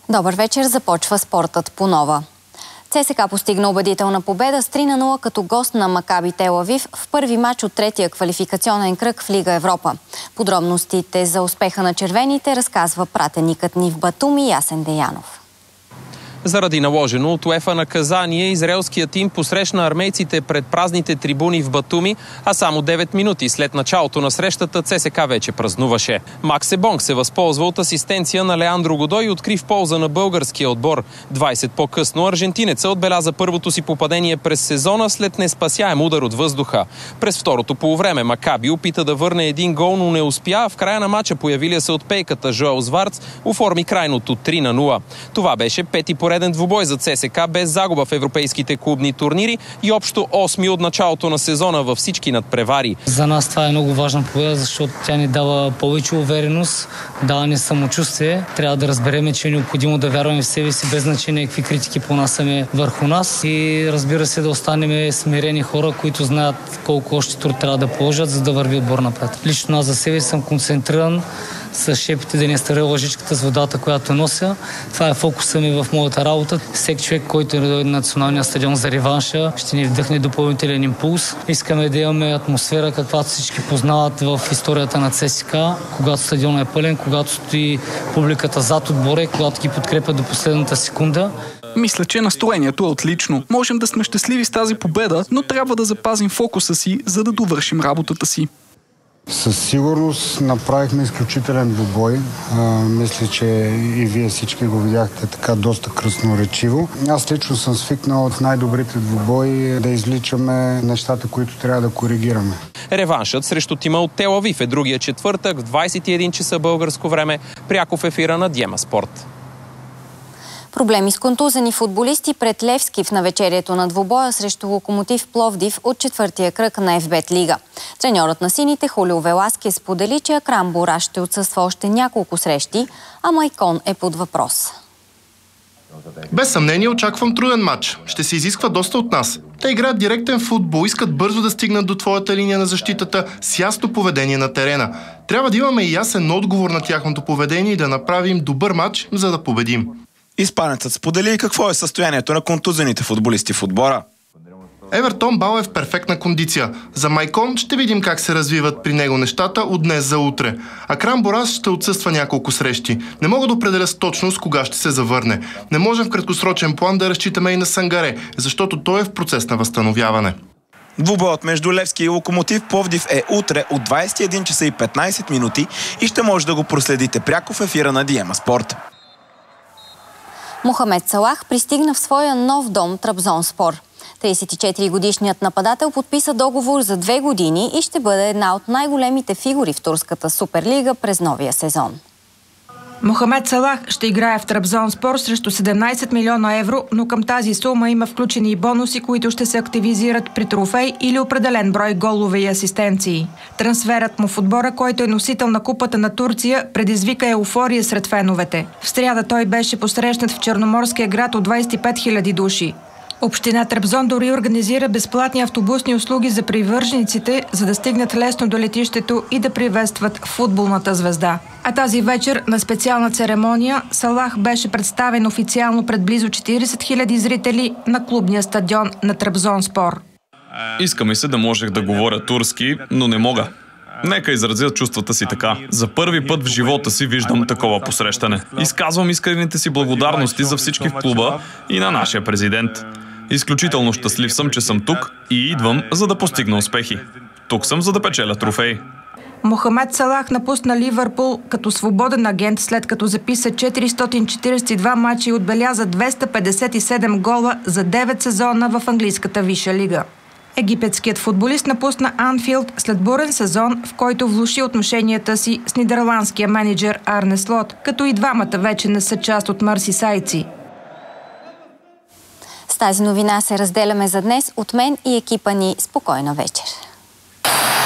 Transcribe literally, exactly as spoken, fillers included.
Добър вечер, започва спортът по нова. ЦСКА постигна убедителна победа с три на нула като гост на Макаби Тел Авив в първи мач от третия квалификационен кръг в Лига Европа. Подробностите за успеха на червените разказва пратеникът ни в Батуми Ясен Деянов. Заради наложено от УЕФА наказание, израелският тим посрещна армейците пред празните трибуни в Батуми, а само девет минути след началото на срещата ЦСКА вече празнуваше. Макс Ебонг се възползва от асистенция на Леандро Годой и откри в полза на българския отбор. двайсет по-късно аржентинеца отбеляза първото си попадение през сезона след неспасяем удар от въздуха. През второто полувреме Макаби опита да върне един гол, но не успя. В края на мача появилия се от пейката Жоел Зварц оформи крайното три на нула. Това беше пети пореден двубой за ЦСКА без загуба в европейските клубни турнири и общо осми от началото на сезона във всички надпревари. За нас това е много важна победа, защото тя ни дава повече увереност, дава ни самочувствие. Трябва да разберем, че е необходимо да вярваме в себе си, без значение какви критики понасяме върху нас и разбира се да останем смирени хора, които знаят колко още труд трябва да положат, за да върви отбор напред. Лично аз за себе съм концентриран с шепите да не старя лъжичката с водата, която нося. Това е фокуса ми в моята работа. Всеки човек, който е на националния стадион за реванша, ще ни вдъхне допълнителен импулс. Искаме да имаме атмосфера, каквато всички познават в историята на ЦСКА, когато стадионът е пълен, когато стои публиката зад отбора, когато ги подкрепят до последната секунда. Мисля, че настроението е отлично. Можем да сме щастливи с тази победа, но трябва да запазим фокуса си, за да довършим работата си. Със сигурност направихме изключителен двубой. А, мисля, че и вие всички го видяхте така доста красноречиво. Аз лично съм свикнал от най-добрите двубои да извличаме нещата, които трябва да коригираме. Реваншът срещу тима от Тел Авив е другия четвъртък в двайсет и един часа българско време, пряко в ефира на Диема Спорт. Проблеми с контузени футболисти пред Левски в навечерието на двубоя срещу Локомотив Пловдив от четвъртия кръг на Еф Бет Лига. Треньорът на сините Хулио Веласкес сподели, че Акрам Бураш ще отсъства още няколко срещи, а Майкон е под въпрос. Без съмнение очаквам труден матч. Ще се изисква доста от нас. Те играят директен футбол, искат бързо да стигнат до твоята линия на защитата с ясно поведение на терена. Трябва да имаме и ясен отговор на тяхното поведение и да направим добър матч, за да победим. Испанецът сподели какво е състоянието на контузените футболисти в отбора. Евертон Бал е в перфектна кондиция. За Майкон ще видим как се развиват при него нещата от днес за утре. Акрам Бураш ще отсъства няколко срещи. Не мога да определя с точност кога ще се завърне. Не можем в краткосрочен план да разчитаме и на Сангаре, защото той е в процес на възстановяване. Двубоят между Левски и Локомотив Пловдив е утре от двайсет и един часа и петнайсет минути и ще може да го проследите пряко в ефира на Диема Спорт. Мохамед Салах пристигна в своя нов дом Трабзонспор. трийсет и четири годишният нападател подписа договор за две години и ще бъде една от най-големите фигури в турската Суперлига през новия сезон. Мохамед Салах ще играе в Трабзонспор срещу седемнайсет милиона евро, но към тази сума има включени и бонуси, които ще се активизират при трофей или определен брой голове и асистенции. Трансферът му в отбора, който е носител на Купата на Турция, предизвика еуфория сред феновете. В сряда той беше посрещнат в Черноморския град от двайсет и пет хиляди души. Община Трабзон дори организира безплатни автобусни услуги за привържениците, за да стигнат лесно до летището и да приветстват футболната звезда. А тази вечер на специална церемония Салах беше представен официално пред близо четирийсет хиляди зрители на клубния стадион на Трабзонспор. Иска ми се да можех да говоря турски, но не мога. Нека изразя чувствата си така. За първи път в живота си виждам такова посрещане. Изказвам искрените си благодарности за всички в клуба и на нашия президент. Изключително щастлив съм, че съм тук и идвам, за да постигна успехи. Тук съм, за да печеля трофеи. Мохамед Салах напусна Ливърпул като свободен агент, след като записа четиристотин четирийсет и два мача и отбеляза двеста петдесет и седем гола за девет сезона в английската висша лига. Египетският футболист напусна Анфилд след бурен сезон, в който влоши отношенията си с нидерландския менеджер Арне Слот, като и двамата вече не са част от мърсисайци. С тази новина се разделяме за днес. От мен и екипа ни спокойна вечер.